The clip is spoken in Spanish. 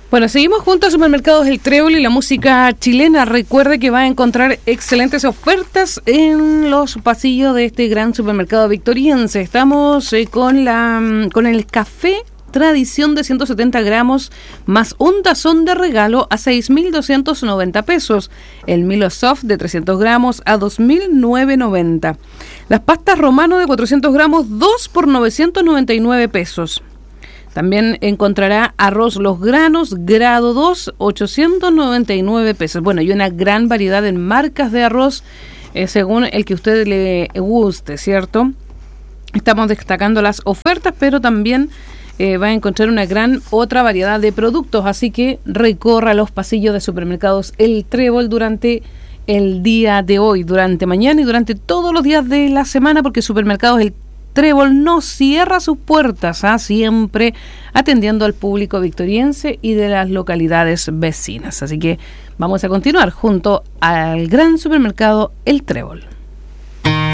Bueno, seguimos junto a Supermercados El Trébol y la música chilena. Recuerde que va a encontrar excelentes ofertas en los pasillos de este gran supermercado victoriense. Estamos con el café Tradición de 170 gramos más un tazón de regalo a 6.290 pesos. El Milo Soft de 300 gramos a 2.990. Las pastas Romano de 400 gramos, 2 por 999 pesos. También encontrará arroz Los Granos, grado 2, 899 pesos. Bueno, y una gran variedad en marcas de arroz, según el que a usted le guste, ¿cierto? Estamos destacando las ofertas, pero también va a encontrar una gran otra variedad de productos. Así que recorra los pasillos de Supermercados El Trébol durante el día de hoy, durante mañana y durante todos los días de la semana, porque Supermercados El Trébol no cierra sus puertas, siempre atendiendo al público victoriense y de las localidades vecinas. Así que vamos a continuar junto al gran supermercado El Trébol.